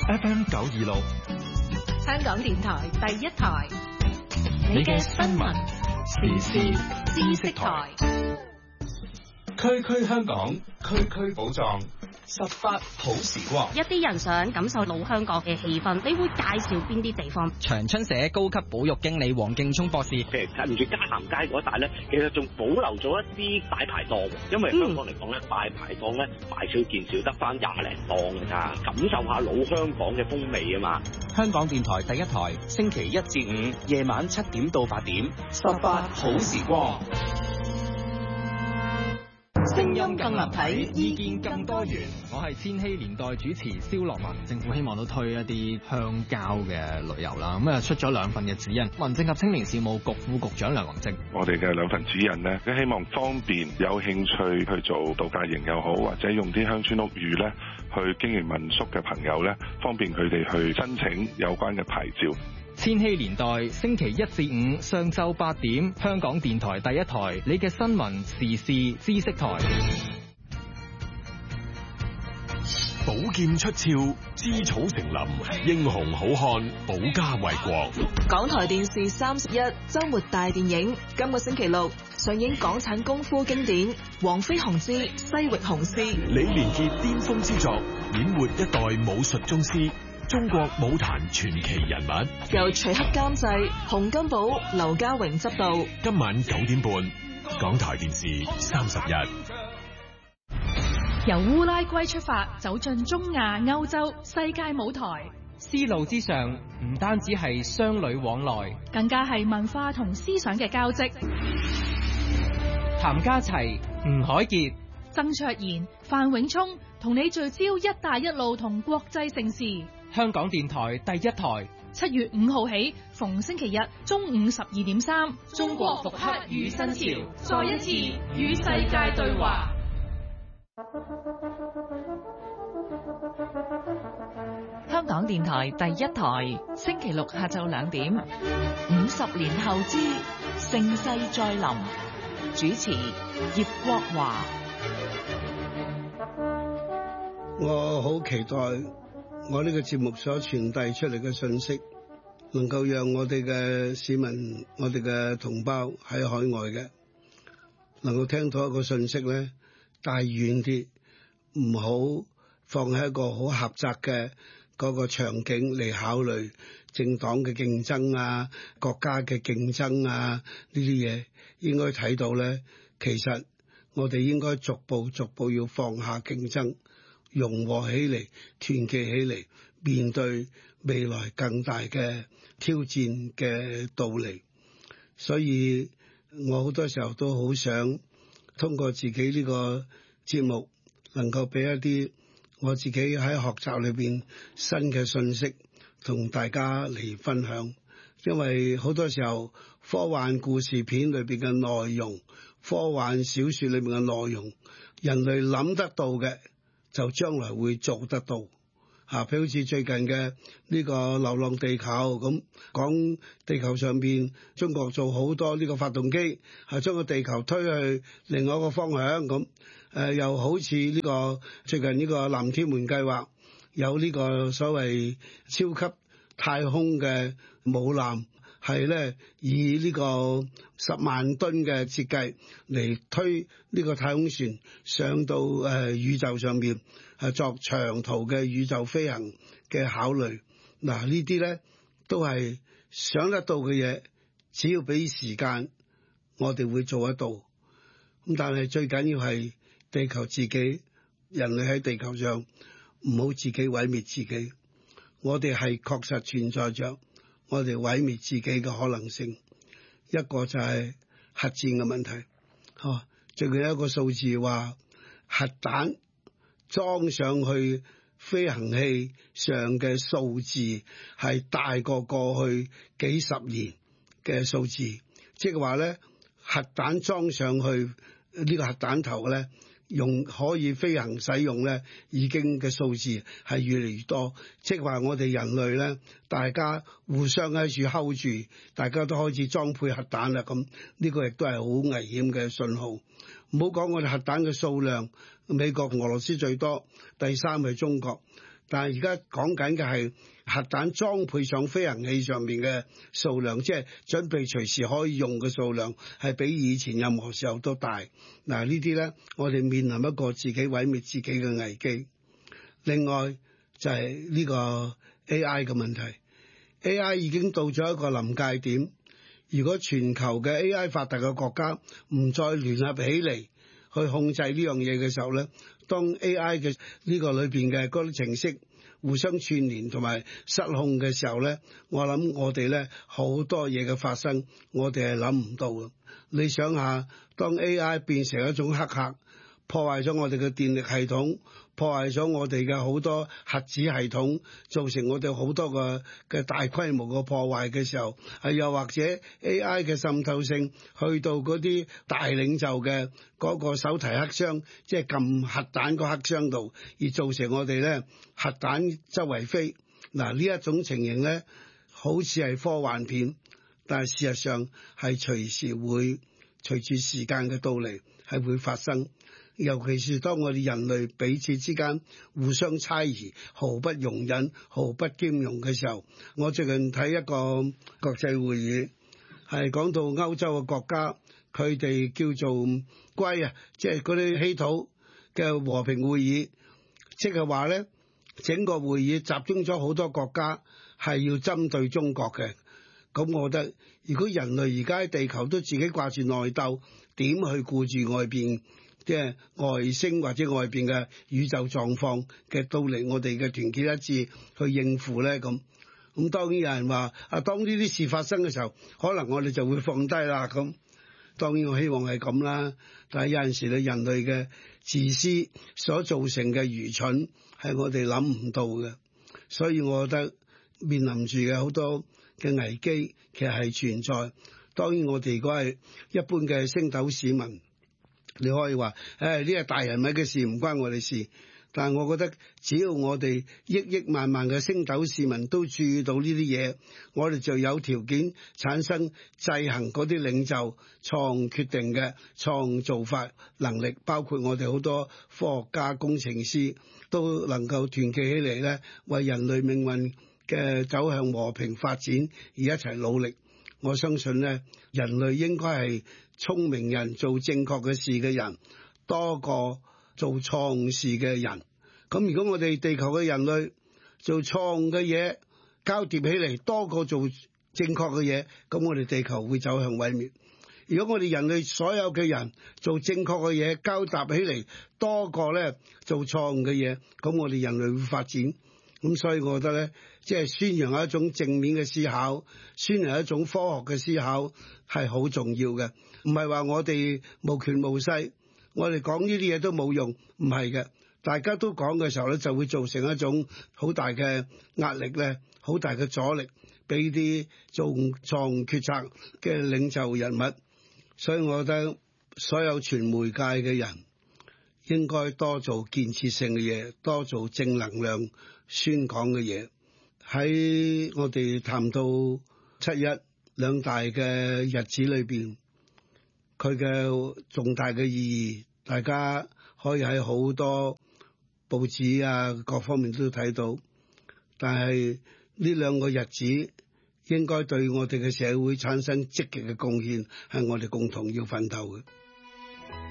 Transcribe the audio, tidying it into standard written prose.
FM 926， 香港電台第一台，你嘅新聞時事知識台， 區區香港，區區寶藏，18好時光。 一啲人想感受老香港嘅氣氛，你會介紹邊啲地方？ 長春社高級保育經理黃敬聰博士， 譬如近住嘉咸街嗰帶咧，其實仲保留咗一啲大排檔，因為香港嚟講咧，大排檔咧買少見少，得翻20零檔㗎咋，感受下老香港嘅風味啊嘛。 香港電台第一台，星期1至5夜晚7點到8點，18好時光。 聲音更立體， 意見更多元。我係千禧年代主持蕭樂文。政府希望都推一啲鄉郊嘅旅遊啦，咁出咗2份嘅指引。民政及青年事務局副局長梁宏正， 我哋嘅2份指引呢，希望方便有興趣去做度假營又好，或者用啲鄉村屋宇呢去經營民宿嘅朋友呢，方便佢哋去申請有關嘅牌照。 千禧年代星期1至5上晝8點，香港電台第一台，你嘅新聞時事知識台。 寶劍出鞘，知草成林，英雄好漢，保家衛國。 港台電視31周末大電影，今個星期6上映港產功夫經典《黃飛鴻之西域雄獅》。 李連杰巔峰之作，演活一代武術宗師，中國武壇傳奇人物， 由徐克監製，洪金寶、劉家榮執導。 今晚9點半，港台電視31。 由烏拉圭出發，走進中亞、歐洲、世界舞台。 絲路之上，唔單止係商旅往來， 更加係文化同思想嘅交織。 譚家齊、吳海傑、 曾卓賢、范永聰同你聚焦一帶一路同國際盛事。 香港電台第一台 ，7月5號起，逢星期日中午12點3，中國復刻與新潮，再一次與世界對話。 香港電台第一台，星期6下晝2點，50年後之盛世再臨，主持葉國華。 我好期待我呢個節目所傳遞出嚟嘅信息，能夠讓我哋嘅市民、我哋嘅同胞喺海外嘅，能夠聽到一個信息咧，帶遠啲，唔好放喺一個好狹窄嘅嗰個場景嚟考慮政黨嘅競爭啊、國家嘅競爭啊，呢啲嘢應該睇到咧。其實我哋應該逐步要放下競爭，融合起嚟，團結起嚟，面對未來更大嘅挑戰嘅到嚟。所以我好多時候都好想通過自己呢個節目，能夠俾一啲我自己喺學習裏邊新嘅信息同大家嚟分享。因為好多時候科幻故事片裏邊嘅內容，科幻小說裏邊嘅內容，人類諗得到嘅就將來會做得到。譬如好似最近嘅呢個流浪地球咁，講地球上邊中國做好多呢個發動機，係將個地球推去另外一個方向咁。又好似呢個最近呢個藍天門計劃，有呢個所謂超級太空嘅母艦，係咧以呢個10萬噸嘅設計嚟推呢個太空船上到宇宙上面，作長途嘅宇宙飛行嘅考慮。嗱，呢啲咧都係想得到嘅嘢，只要俾時間，我哋會做得到。咁但係最緊要係地球自己，人類喺地球上唔好自己毀滅自己。我哋係確實存在着我哋毀滅自己嘅可能性。一個就係核戰嘅問題。最近有一個數字話，核彈裝上去飛行器上嘅數字係大過過去幾十年嘅數字，即係話咧，核彈裝上去呢個核彈頭咧，可以飛行使用咧，已經嘅數字係越嚟越多，即係話我哋人類咧，大家互相喺處睺住，大家都開始裝配核彈啦，咁呢個亦都係好危險嘅信號。唔好講我哋核彈嘅數量，美國、俄羅斯最多，第3係中國。 但係而家講緊嘅係核彈裝配上飛行器上面嘅數量，即係準備隨時可以用嘅數量，係比以前任何時候都大。嗱，呢啲咧，我哋面臨一個自己毀滅自己嘅危機。另外就係呢個 AI 嘅問題。AI 已經到咗一個臨界點，如果全球嘅 AI 發達嘅國家唔再聯合起嚟去控制呢樣嘢嘅時候咧，當 AI 嘅呢個裏邊嘅嗰啲程式互相串聯同埋失控嘅時候咧，我諗我哋咧好多嘢嘅發生，我哋係諗唔到嘅。你想下，當 AI 變成一種黑客，破壞咗我哋嘅電力系統，破壞咗我哋嘅好多核子系統，造成我哋好多嘅大規模嘅破壞嘅時候，又或者 AI 嘅滲透性去到嗰啲大領袖嘅嗰個手提黑箱，即係撳核彈個黑箱度，而造成我哋咧核彈周圍飛。嗱，呢一種情形咧，好似係科幻片，但係事實上係隨時會隨住時間嘅到嚟係會發生。尤其是當我哋人類彼此之間互相猜疑、毫不容忍、毫不兼容嘅時候，我最近睇一個國際會議，係講到歐洲嘅國家，佢哋叫做龜啊，即係嗰啲稀土嘅和平會議，即係話咧，整個會議集中咗好多國家係要針對中國嘅。咁我覺得，如果人類而家喺地球都自己掛住內鬥，點去顧住外邊即係外星或者外邊嘅宇宙狀況嘅到嚟，我哋嘅團結一致去應付咧？咁當然有人話當呢啲事發生嘅時候，可能我哋就會放低啦。咁當然我希望係咁啦，但係有陣時咧，人類嘅自私所造成嘅愚蠢係我哋諗唔到嘅，所以我覺得面臨住嘅好多嘅危機其實係存在。當然我哋如果係一般嘅星斗市民，你可以話呢係大人物嘅事，唔關我哋事。但係我覺得只要我哋億億萬萬嘅星斗市民都注意到呢啲嘢，我哋就有條件產生制衡嗰啲領袖創決定嘅創造法能力，包括我哋好多科學家、工程師都能夠團結起嚟咧，為人類命運嘅走向和平發展而一齊努力。我相信咧，人類應該係聰明人做正確嘅事嘅人，多過做錯事嘅人。咁如果我哋地球嘅人類做錯誤嘅嘢交疊起嚟，多過做正確嘅嘢，咁我哋地球會走向毀滅。如果我哋人類所有嘅人做正確嘅嘢交搭起嚟，多過咧做錯誤嘅嘢，咁我哋人類會發展。咁所以我覺得咧，即係宣揚一種正面嘅思考，宣揚一種科學嘅思考係好重要嘅。唔係話我哋無權無勢，我哋講呢啲嘢都冇用，唔係嘅。大家都講嘅時候咧，就會造成一種好大嘅壓力咧，好大嘅阻力，俾啲做錯決策嘅領袖人物。所以我覺得所有傳媒界嘅人應該多做建設性嘅嘢，多做正能量宣講嘅嘢。喺我哋談到7·1兩大嘅日子裏邊，佢嘅重大嘅意義，大家可以喺好多報紙啊各方面都睇到。但係呢兩個日子應該對我哋嘅社會產生積極嘅貢獻，係我哋共同要奮鬥嘅。